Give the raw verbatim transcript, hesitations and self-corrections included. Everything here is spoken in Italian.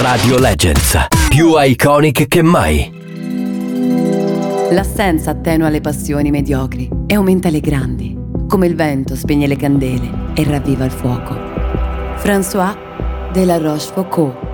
Radio Legends, più iconic che mai. L'assenza attenua le passioni mediocri e aumenta le grandi, come il vento spegne le candele e ravviva il fuoco. François de la Rochefoucauld.